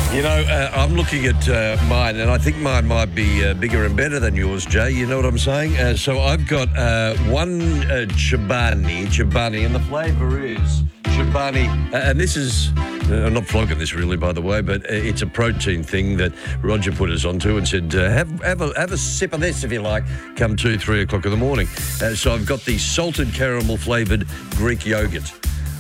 You know, I'm looking at mine, and I think mine might be bigger and better than yours, Jay. You know what I'm saying? So I've got one Chobani, and the flavour is Chobani. And this is, I'm not flogging this really, by the way, but it's a protein thing that Roger put us onto and said, have a sip of this if you like, come 2, 3 o'clock in the morning. So I've got the salted caramel flavoured Greek yogurt.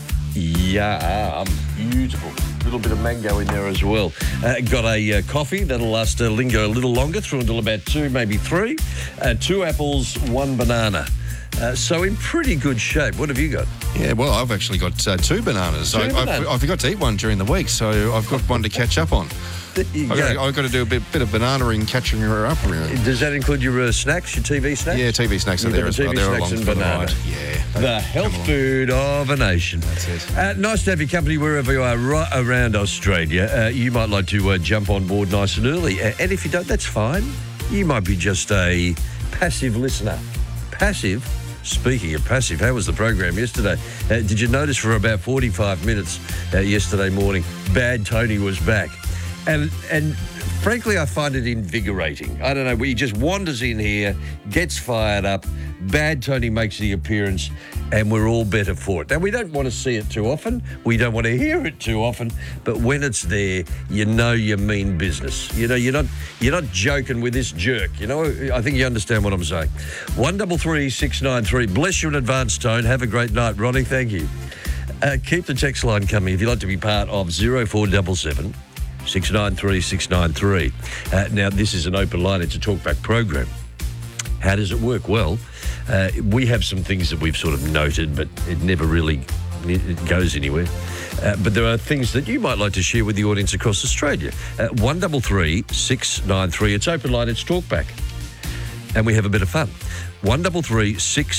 Yeah, beautiful. A little bit of mango in there as well. Got a coffee that'll linger a little longer, through until about 2, maybe 3. 2 apples, 1 banana. So in pretty good shape. What have you got? Yeah, well, I've actually got 2 bananas. I forgot to eat one during the week, so I've got one to catch up on. I've got to do a bit of banana-ing, catching her up. Does that include your snacks, your TV snacks? Yeah, TV snacks are there as well. They're along for the ride. Yeah. The health food of a nation. That's it. Nice to have your company wherever you are right around Australia. You might like to jump on board nice and early. And if you don't, that's fine. You might be just a passive listener. Passive? Speaking of passive, how was the program yesterday? Did you notice for about 45 minutes yesterday morning, Bad Tony was back? And frankly, I find it invigorating. I don't know, he just wanders in here, gets fired up, Bad Tony makes the appearance, and we're all better for it. Now, we don't want to see it too often. We don't want to hear it too often. But when it's there, you know you mean business. You know, you're not joking with this jerk. You know, I think you understand what I'm saying. 133 693. Bless you in advance, Tone. Have a great night, Ronnie. Thank you. Keep the text line coming if you'd like to be part of 0477 693 693. Now, this is an open line. It's a talkback program. How does it work? Well, we have some things that we've sort of noted, but it never really goes anywhere. But there are things that you might like to share with the audience across Australia. 133 693. It's open line. It's talkback. And we have a bit of fun. 133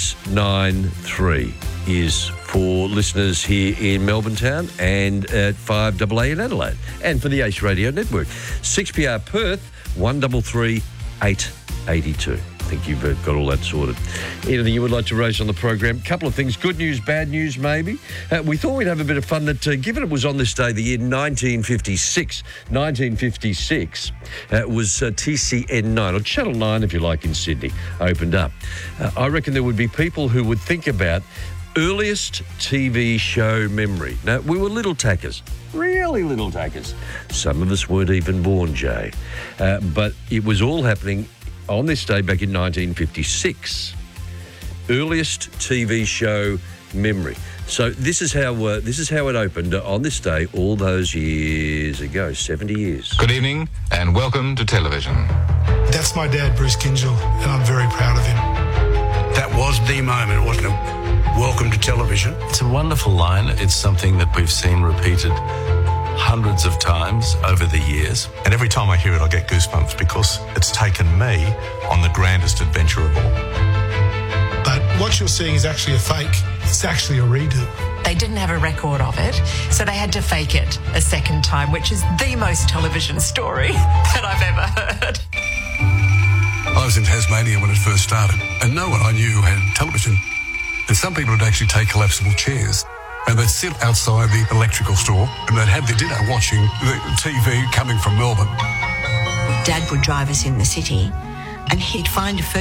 693 is for listeners here in Melbourne Town and at 5AA in Adelaide, and for the Ace Radio Network. 6PR Perth, 133 882. I think you've got all that sorted. Anything you would like to raise on the program? Couple of things. Good news, bad news, maybe. We thought we'd have a bit of fun that, given it was on this day, the year 1956, was TCN 9, or Channel 9, if you like, in Sydney, opened up. I reckon there would be people who would think about earliest TV show memory. Now, we were little tackers. Really little tackers. Some of us weren't even born, Jay. But it was all happening on this day back in 1956. Earliest TV show memory. So this is how it opened on this day all those years ago, 70 years. Good evening and welcome to television. That's my dad, Bruce Kingill, and I'm very proud of him. That was the moment, wasn't it? Welcome to television. It's a wonderful line. It's something that we've seen repeated hundreds of times over the years. And every time I hear it, I get goosebumps because it's taken me on the grandest adventure of all. But what you're seeing is actually a fake. It's actually a redo. They didn't have a record of it, so they had to fake it a second time, which is the most television story that I've ever heard. I was in Tasmania when it first started, and no one I knew had television. And some people would actually take collapsible chairs, and they'd sit outside the electrical store, and they'd have their dinner watching the TV coming from Melbourne. Dad would drive us in the city, and he'd find a